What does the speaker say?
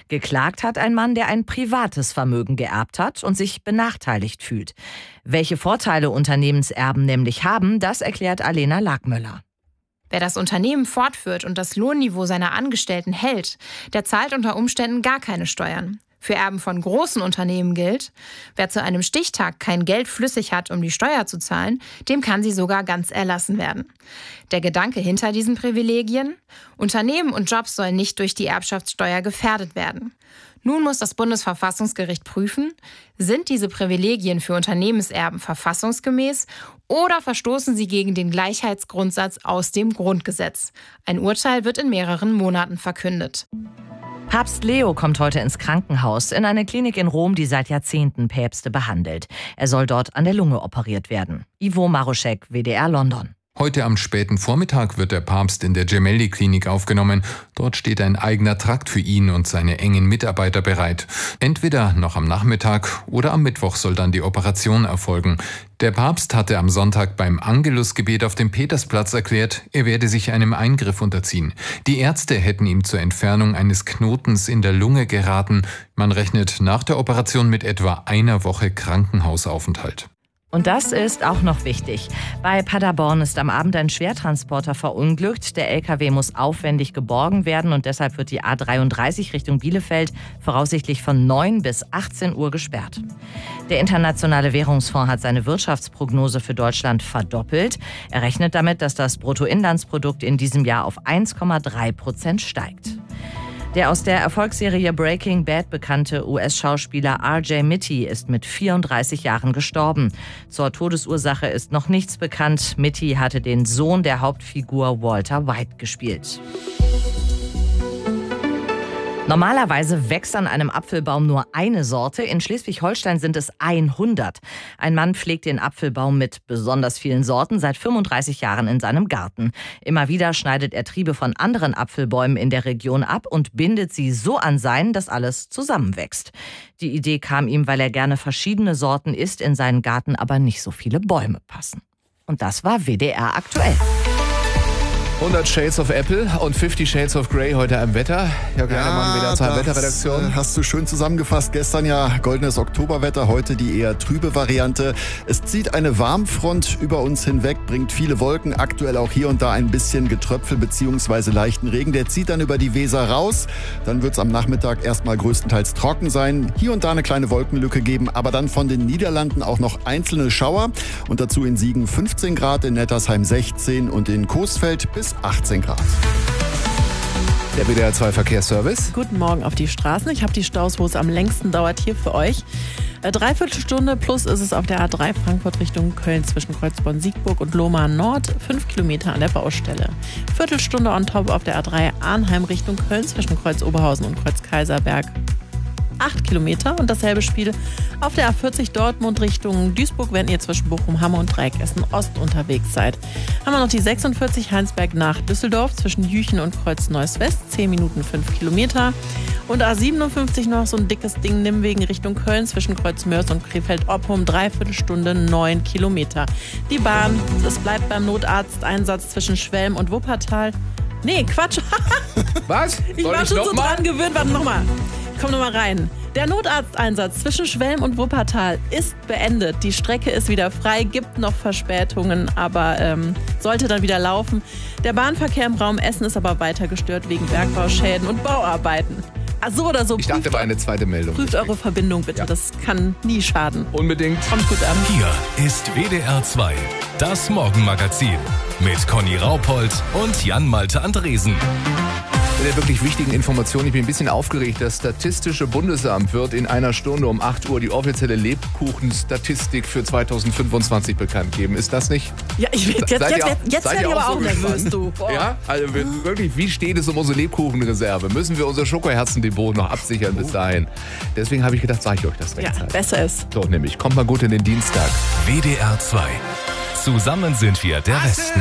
Geklagt hat ein Mann, der ein privates Vermögen geerbt hat und sich benachteiligt fühlt. Welche Vorteile Unternehmenserben nämlich haben, das erklärt Alena Lagmöller. Wer das Unternehmen fortführt und das Lohnniveau seiner Angestellten hält, der zahlt unter Umständen gar keine Steuern. Für Erben von großen Unternehmen gilt, wer zu einem Stichtag kein Geld flüssig hat, um die Steuer zu zahlen, dem kann sie sogar ganz erlassen werden. Der Gedanke hinter diesen Privilegien? Unternehmen und Jobs sollen nicht durch die Erbschaftssteuer gefährdet werden. Nun muss das Bundesverfassungsgericht prüfen, sind diese Privilegien für Unternehmenserben verfassungsgemäß oder verstoßen sie gegen den Gleichheitsgrundsatz aus dem Grundgesetz. Ein Urteil wird in mehreren Monaten verkündet. Papst Leo kommt heute ins Krankenhaus, in eine Klinik in Rom, die seit Jahrzehnten Päpste behandelt. Er soll dort an der Lunge operiert werden. Ivo Maroschek, WDR London. Heute am späten Vormittag wird der Papst in der Gemelli-Klinik aufgenommen. Dort steht ein eigener Trakt für ihn und seine engen Mitarbeiter bereit. Entweder noch am Nachmittag oder am Mittwoch soll dann die Operation erfolgen. Der Papst hatte am Sonntag beim Angelusgebet auf dem Petersplatz erklärt, er werde sich einem Eingriff unterziehen. Die Ärzte hätten ihm zur Entfernung eines Knotens in der Lunge geraten. Man rechnet nach der Operation mit etwa einer Woche Krankenhausaufenthalt. Und das ist auch noch wichtig. Bei Paderborn ist am Abend ein Schwertransporter verunglückt. Der LKW muss aufwendig geborgen werden und deshalb wird die A33 Richtung Bielefeld voraussichtlich von 9 bis 18 Uhr gesperrt. Der Internationale Währungsfonds hat seine Wirtschaftsprognose für Deutschland verdoppelt. Er rechnet damit, dass das Bruttoinlandsprodukt in diesem Jahr auf 1,3% steigt. Der aus der Erfolgsserie Breaking Bad bekannte US-Schauspieler R.J. Mitte ist mit 34 Jahren gestorben. Zur Todesursache ist noch nichts bekannt. Mitte hatte den Sohn der Hauptfigur Walter White gespielt. Normalerweise wächst an einem Apfelbaum nur eine Sorte. In Schleswig-Holstein sind es 100. Ein Mann pflegt den Apfelbaum mit besonders vielen Sorten seit 35 Jahren in seinem Garten. Immer wieder schneidet er Triebe von anderen Apfelbäumen in der Region ab und bindet sie so an seinen, dass alles zusammenwächst. Die Idee kam ihm, weil er gerne verschiedene Sorten isst, in seinen Garten aber nicht so viele Bäume passen. Und das war WDR aktuell. 100 Shades of Apple und 50 Shades of Grey heute am Wetter. Jörg Heinemann, WDR Wetterredaktion. Hast du schön zusammengefasst. Gestern ja goldenes Oktoberwetter, heute die eher trübe Variante. Es zieht eine Warmfront über uns hinweg, bringt viele Wolken, aktuell auch hier und da ein bisschen Getröpfel bzw. leichten Regen. Der zieht dann über die Weser raus. Dann wird es am Nachmittag erstmal größtenteils trocken sein. Hier und da eine kleine Wolkenlücke geben, aber dann von den Niederlanden auch noch einzelne Schauer. Und dazu in Siegen 15 Grad, in Nettersheim 16 und in Coesfeld bis 18 Grad. Der WDR 2 Verkehrsservice. Guten Morgen auf die Straßen. Ich habe die Staus, wo es am längsten dauert, hier für euch. Dreiviertel Stunde plus ist es auf der A3 Frankfurt Richtung Köln zwischen Kreuzborn-Siegburg und Lohmar Nord. 5 Kilometer an der Baustelle. Viertelstunde on top auf der A3 Arnheim Richtung Köln zwischen Kreuz Oberhausen und Kreuz Kaiserberg. 8 Kilometer und dasselbe Spiel auf der A40 Dortmund Richtung Duisburg, wenn ihr zwischen Bochum, Hamm und Dreieckessen Ost unterwegs seid. Haben wir noch die 46 Heinsberg nach Düsseldorf zwischen Jüchen und Kreuz Neuss West, 10 Minuten 5 Kilometer. Und A57 noch so ein dickes Ding, Nimwegen Richtung Köln zwischen Kreuz Mörs und Krefeld-Oppum, Dreiviertelstunde 9 Kilometer. Die Bahn, es bleibt beim Notarzteinsatz zwischen Schwelm und Wuppertal. Nee, Quatsch. Was? Ich war schon so dran gewöhnt. Warte, nochmal. Komm noch mal rein. Der Notarzteinsatz zwischen Schwelm und Wuppertal ist beendet. Die Strecke ist wieder frei, gibt noch Verspätungen, aber sollte dann wieder laufen. Der Bahnverkehr im Raum Essen ist aber weiter gestört wegen Bergbauschäden und Bauarbeiten. So oder so. Ich dachte, war eine zweite Meldung. Prüft eure Verbindung bitte, das kann nie schaden. Unbedingt. Kommt gut an. Hier ist WDR 2, das Morgenmagazin mit Conny Raupold und Jan-Malte Andresen. Mit der wirklich wichtigen Information, ich bin ein bisschen aufgeregt. Das Statistische Bundesamt wird in einer Stunde um 8 Uhr die offizielle Lebkuchenstatistik für 2025 bekannt geben. Ist das nicht? Ja, jetzt werde ich aber auch nervös, du. Boah. Ja, also wirklich, wie steht es um unsere Lebkuchenreserve? Müssen wir unser Schokoherzendepot noch absichern bis dahin? Deswegen habe ich gedacht, sage ich euch das rechtzeitig. Ja, besser ist. So, nämlich, kommt mal gut in den Dienstag. WDR 2. Zusammen sind wir der Westen.